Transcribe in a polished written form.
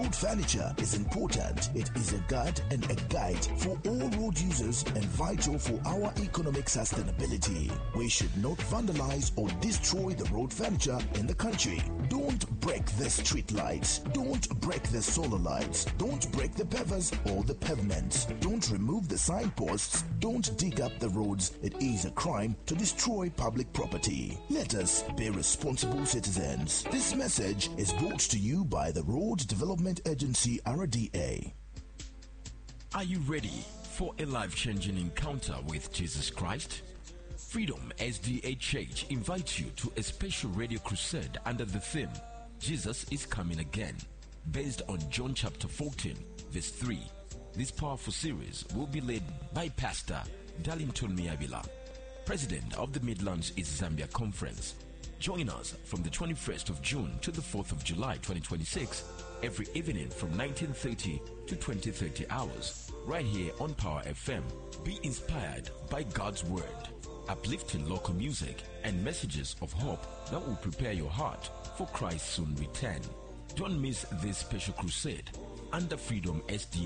Road furniture is important. It is a guard and a guide for all road users and vital for our economic sustainability. We should not vandalize or destroy the road furniture in the country. Don't break the street lights. Don't break the solar lights. Don't break the pavers or the pavements. Don't remove the signposts. Don't dig up the roads. It is a crime to destroy public property. Let us be responsible citizens. This message is brought to you by the Road Development Agency, RDA. Are you ready for a life-changing encounter with Jesus Christ? Freedom SDA Church invites you to a special radio crusade under the theme, Jesus is Coming Again, based on John chapter 14, verse 3. This powerful series will be led by Pastor Darlington Miabila, President of the Midlands East Zambia Conference. Join us from the 21st of June to the 4th of July 2026, every evening from 19:30 to 20:30 hours, right here on Power FM. Be inspired by God's Word, uplifting local music, and messages of hope that will prepare your heart for Christ's soon return. Don't miss this special crusade under Freedom SDA